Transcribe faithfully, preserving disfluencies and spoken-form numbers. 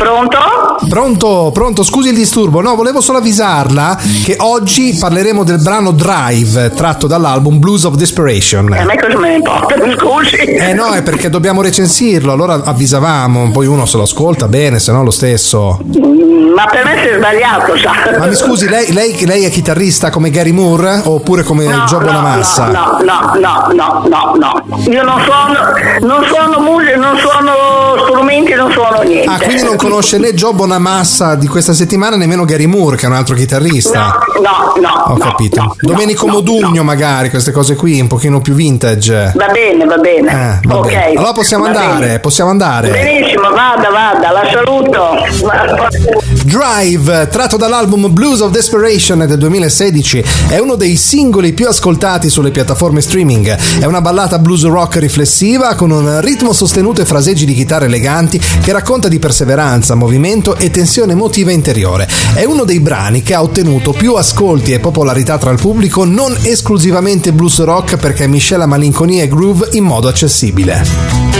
Pronto? Pronto, pronto, scusi il disturbo. No, volevo solo avvisarla che oggi parleremo del brano Drive, tratto dall'album Blues of Desperation. E a me cosa me ne importa, mi scusi? Eh no, è perché dobbiamo recensirlo, allora avvisavamo, poi uno se lo ascolta bene, se no lo stesso. Mm, ma per me si è sbagliato, sa? Ma mi scusi, lei, lei, lei è chitarrista come Gary Moore oppure come no, Joe no, Bonamassa? No, no, no, no, no, no. Io non suono, non suono musica, non suono strumenti, non suono niente. Ah, quindi non conosce né Joe Bonamassa di questa settimana, nemmeno Gary Moore, che è un altro chitarrista? No, no, no. Ho no, capito. No, Domenico no, Modugno, no. Magari, queste cose qui, un pochino più vintage. Va bene, va bene. Eh, va ok. bene. Allora possiamo va andare, bene. possiamo andare. Benissimo, vada, vada, la saluto. Drive, tratto dall'album Blues of Desperation del duemilasedici, è uno dei singoli più ascoltati sulle piattaforme streaming. È una ballata blues rock riflessiva con un ritmo sostenuto e fraseggi di chitarre eleganti che racconta di perseveranza, movimento e tensione emotiva interiore. È uno dei brani che ha ottenuto più ascolti e popolarità tra il pubblico, non esclusivamente blues rock, perché miscela malinconia e groove in modo accessibile.